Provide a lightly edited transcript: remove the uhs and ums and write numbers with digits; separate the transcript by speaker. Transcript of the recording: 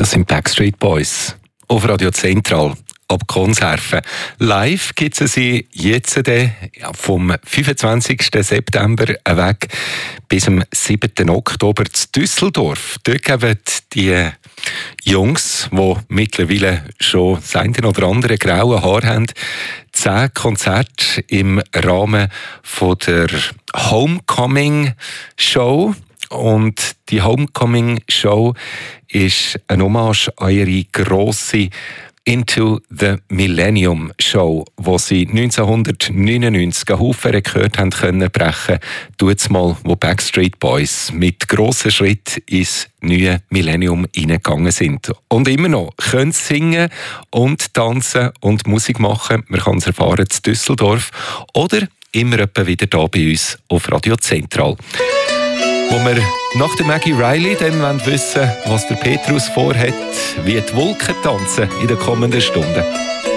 Speaker 1: Das sind Backstreet Boys auf Radio Zentral. Ab Konserven. Live gibt es sie jetzt vom 25. September weg bis zum 7. Oktober zu Düsseldorf. Dort geben die Jungs, die mittlerweile schon das eine oder andere graue Haar haben, 10 Konzerte im Rahmen von der Homecoming Show. Und die Homecoming Show ist eine Hommage an ihre grosse Into the Millennium Show, wo sie 1999 einen Haufen Rekorde haben können brechen, tut's mal, wo Backstreet Boys mit grossen Schritten ins neue Millennium hineingegangen sind. Und immer noch können sie singen und tanzen und Musik machen. Man kann es erfahren in Düsseldorf oder immer etwa wieder hier bei uns auf Radio Zentral. Wo wir nach der Maggie Riley dann wissen, was der Petrus vorhat, wie die Wolken tanzen in den kommenden Stunden.